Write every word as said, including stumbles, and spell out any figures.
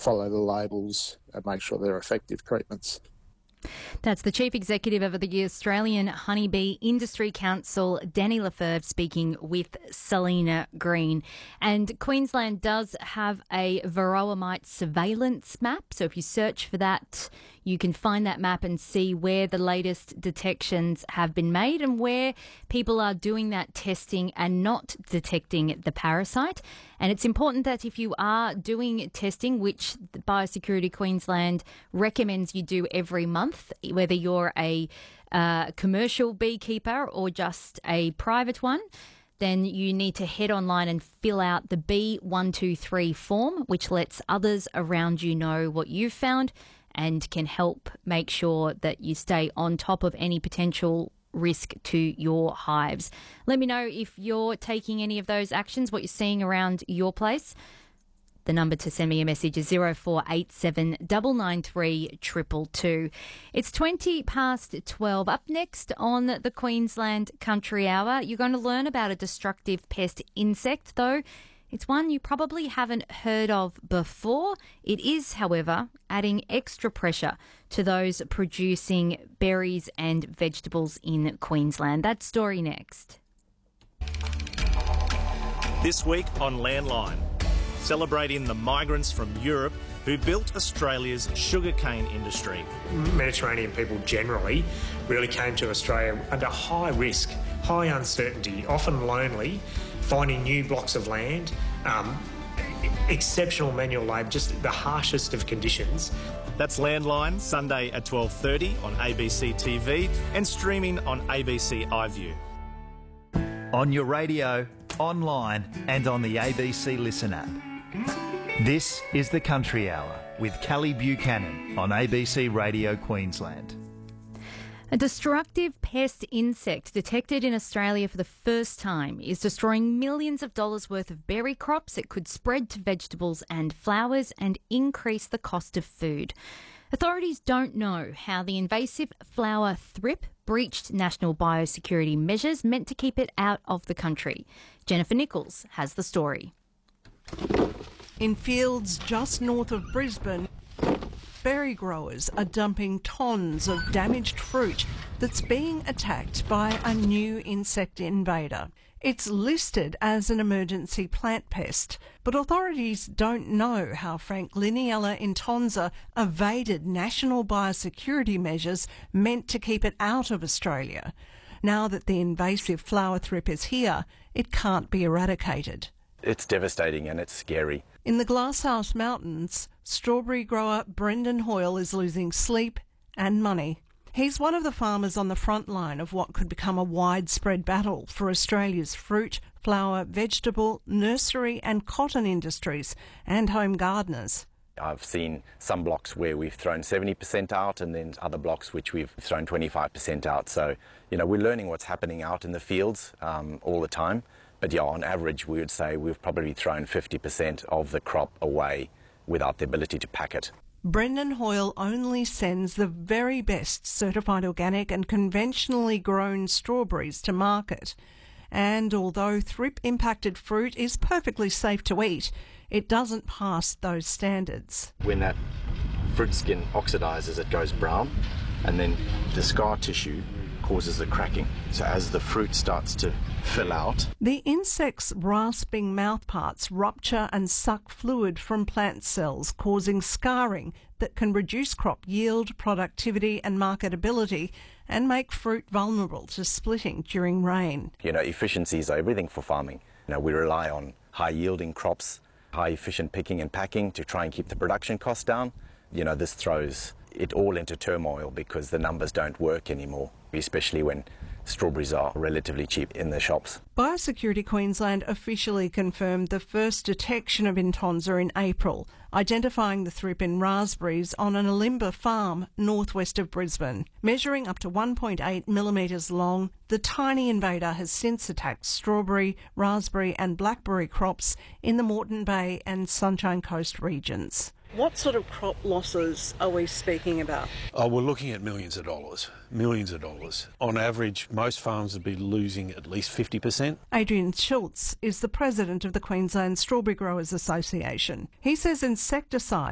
follow the labels and make sure they're effective treatments. That's the Chief Executive of the Australian Honeybee Industry Council, Danny Lefebvre, speaking with Selena Green. And Queensland does have a varroa mite surveillance map. So if you search for that, you can find that map and see where the latest detections have been made and where people are doing that testing and not detecting the parasite. And it's important that if you are doing testing, which Biosecurity Queensland recommends you do every month, whether you're a uh, commercial beekeeper or just a private one, then you need to head online and fill out the B one two three form, which lets others around you know what you've found and can help make sure that you stay on top of any potential risk to your hives. Let me know if you're taking any of those actions, what you're seeing around your place. The number to send me a message is zero four eight seven nine nine three two two two. It's twenty past twelve. Up next on the Queensland Country Hour, you're going to learn about a destructive pest insect, though it's one you probably haven't heard of before. It is, however, adding extra pressure to those producing berries and vegetables in Queensland. That story next. This week on Landline, celebrating the migrants from Europe who built Australia's sugarcane industry. Mediterranean people generally really came to Australia under high risk, high uncertainty, often lonely, finding new blocks of land, um, exceptional manual labour, just the harshest of conditions. That's Landline, Sunday at twelve thirty on A B C T V and streaming on A B C iView. On your radio, online and on the A B C Listen app. This is the Country Hour with Kelly Buchanan on A B C Radio Queensland. A destructive pest insect detected in Australia for the first time is destroying millions of dollars worth of berry crops. It could spread to vegetables and flowers and increase the cost of food. Authorities don't know how the invasive flower thrip breached national biosecurity measures meant to keep it out of the country. Jennifer Nichols has the story. In fields just north of Brisbane, berry growers are dumping tons of damaged fruit that's being attacked by a new insect invader. It's listed as an emergency plant pest, but authorities don't know how Frankliniella intonsa evaded national biosecurity measures meant to keep it out of Australia. Now that the invasive flower thrip is here, it can't be eradicated. It's devastating and it's scary. In the Glasshouse Mountains, strawberry grower Brendan Hoyle is losing sleep and money. He's one of the farmers on the front line of what could become a widespread battle for Australia's fruit, flower, vegetable, nursery and cotton industries and home gardeners. I've seen some blocks where we've thrown seventy percent out and then other blocks which we've thrown twenty-five percent out. So, you know, we're learning what's happening out in the fields um, all the time. But yeah, on average, we would say we've probably thrown fifty percent of the crop away without the ability to pack it. Brendan Hoyle only sends the very best certified organic and conventionally grown strawberries to market. And although thrip-impacted fruit is perfectly safe to eat, it doesn't pass those standards. When that fruit skin oxidises, it goes brown, and then the scar tissue causes the cracking. So as the fruit starts to fill out, the insect's rasping mouthparts rupture and suck fluid from plant cells, causing scarring that can reduce crop yield, productivity and marketability and make fruit vulnerable to splitting during rain. You know, efficiencies are everything for farming. You know, we rely on high-yielding crops, high-efficient picking and packing to try and keep the production costs down. You know, this throws it all into turmoil because the numbers don't work anymore, especially when strawberries are relatively cheap in the shops. Biosecurity Queensland officially confirmed the first detection of intonsa in April, identifying the thrip in raspberries on an Alimba farm northwest of Brisbane. Measuring up to one point eight millimetres long, the tiny invader has since attacked strawberry, raspberry and blackberry crops in the Moreton Bay and Sunshine Coast regions. What sort of crop losses are we speaking about? Oh, we're looking at millions of dollars, millions of dollars. On average, most farms would be losing at least fifty percent. Adrian Schultz is the president of the Queensland Strawberry Growers Association. He says insecticides